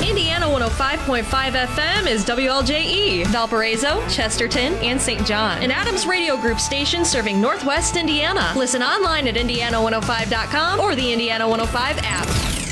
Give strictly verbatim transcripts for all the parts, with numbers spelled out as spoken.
Indiana one oh five point five F M is W L J E, Valparaiso, Chesterton, and Saint John. An Adams Radio Group station serving Northwest Indiana. Listen online at indiana one oh five dot com or the Indiana one oh five app.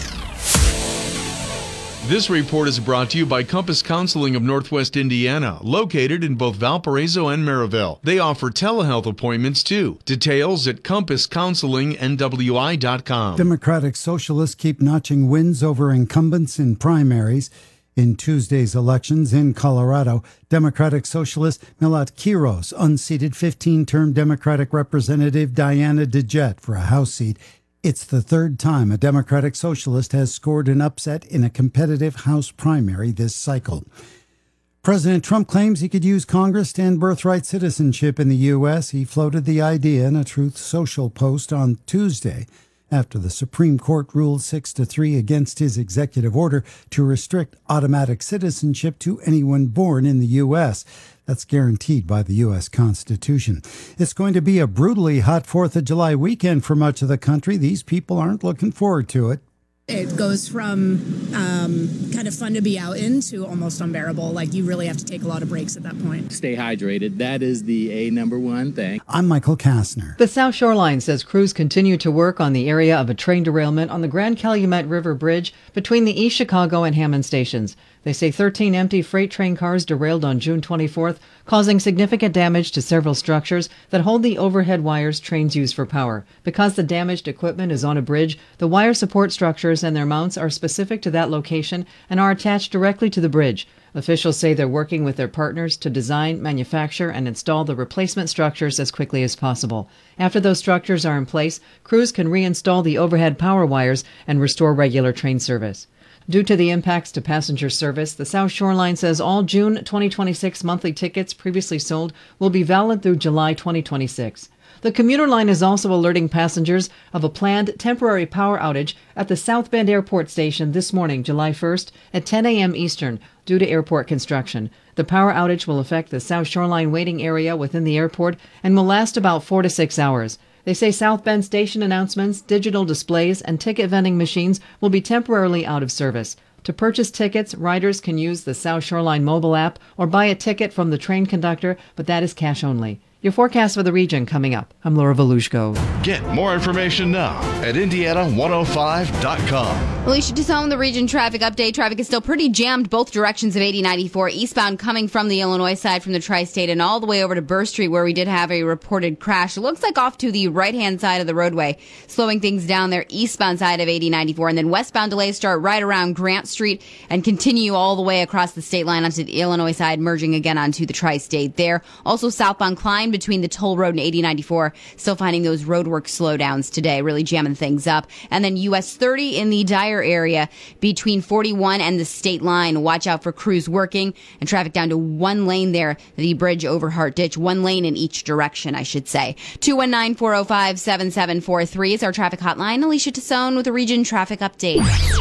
This report is brought to you by Compass Counseling of Northwest Indiana, located in both Valparaiso and Maryville. They offer telehealth appointments, too. Details at compass counseling n w i dot com. Democratic Socialists keep notching wins over incumbents in primaries. In Tuesday's elections in Colorado, Democratic Socialist Milat Quiros unseated fifteen-term Democratic Representative Diana DeJet for a House seat. It's the third time a Democratic Socialist has scored an upset in a competitive House primary this cycle. President Trump claims he could use Congress to end birthright citizenship in the U S. He floated the idea in a Truth Social post on Tuesday after the Supreme Court ruled six to three against his executive order to restrict automatic citizenship to anyone born in the U S. That's guaranteed by the U S Constitution. It's going to be a brutally hot fourth of July weekend for much of the country. These people aren't looking forward to it. It goes from um, kind of fun to be out in to almost unbearable. Like, you really have to take a lot of breaks at that point. Stay hydrated. That is the A number one thing. I'm Michael Kastner. The South Shoreline says crews continue to work on the area of a train derailment on the Grand Calumet River Bridge between the East Chicago and Hammond stations. They say thirteen empty freight train cars derailed on June twenty-fourth, causing significant damage to several structures that hold the overhead wires trains use for power. Because the damaged equipment is on a bridge, the wire support structures and their mounts are specific to that location and are attached directly to the bridge. Officials say they're working with their partners to design, manufacture, and install the replacement structures as quickly as possible. After those structures are in place, crews can reinstall the overhead power wires and restore regular train service. Due to the impacts to passenger service, the South Shoreline says all June twenty twenty-six monthly tickets previously sold will be valid through July twenty twenty-six. The commuter line is also alerting passengers of a planned temporary power outage at the South Bend Airport Station this morning, July first, at ten a.m. Eastern, due to airport construction. The power outage will affect the South Shoreline waiting area within the airport and will last about four to six hours. They say South Bend station announcements, digital displays, and ticket vending machines will be temporarily out of service. To purchase tickets, riders can use the South Shoreline mobile app or buy a ticket from the train conductor, but that is cash only. Your forecast for the region coming up. I'm Laura Volushko. Get more information now at indiana one oh five dot com. Alicia Tassone, the region traffic update. Traffic is still pretty jammed both directions of eighty ninety-four, eastbound coming from the Illinois side from the Tri-State and all the way over to Burr Street, where we did have a reported crash. It looks like off to the right-hand side of the roadway, slowing things down there eastbound side of eighty ninety-four. And then westbound delays start right around Grant Street and continue all the way across the state line onto the Illinois side, merging again onto the Tri-State there. Also southbound Klein between the toll road and eighty ninety-four, still finding those roadwork slowdowns today, really jamming things up. And then U S thirty in the Dyer area between forty-one and the state line. Watch out for crews working and traffic down to one lane there, the bridge over Hart Ditch, one lane in each direction, I should say. two one nine, four oh five, seven seven four three is our traffic hotline. Alicia Tassone with a region traffic update.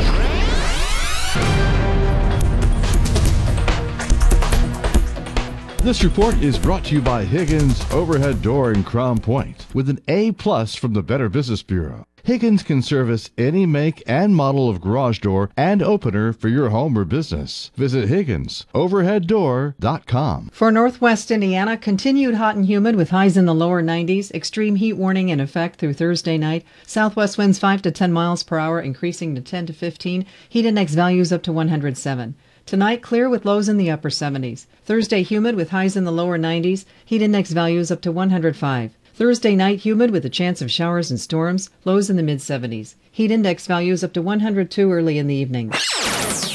This report is brought to you by Higgins Overhead Door in Crown Point with an A plus from the Better Business Bureau. Higgins can service any make and model of garage door and opener for your home or business. Visit higgins overhead door dot com. For Northwest Indiana, continued hot and humid with highs in the lower nineties. Extreme heat warning in effect through Thursday night. Southwest winds five to ten miles per hour, increasing to ten to fifteen. Heat index values up to one hundred seven. Tonight, clear with lows in the upper seventies. Thursday, humid with highs in the lower nineties. Heat index values up to one hundred five. Thursday night, humid with a chance of showers and storms. Lows in the mid seventies. Heat index values up to one hundred two early in the evening.